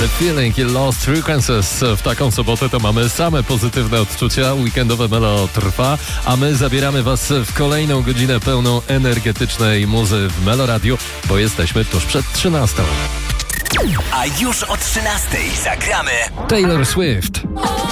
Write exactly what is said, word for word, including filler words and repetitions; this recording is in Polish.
Feeling i Lost Frequencies. W taką sobotę to mamy same pozytywne odczucia. Weekendowe Melo trwa, a my zabieramy Was w kolejną godzinę pełną energetycznej muzy w Melo Radio, bo jesteśmy tuż przed trzynastą. A już o trzynastej zagramy Taylor Swift.